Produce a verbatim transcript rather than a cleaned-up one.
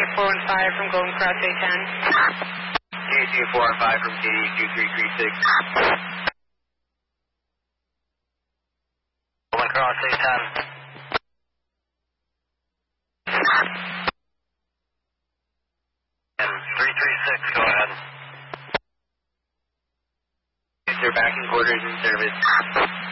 four one five from Golden Cross A ten. K two four one five from K D two three three six. Golden Cross A ten. And three three six, go ahead. They're back in quarters in service.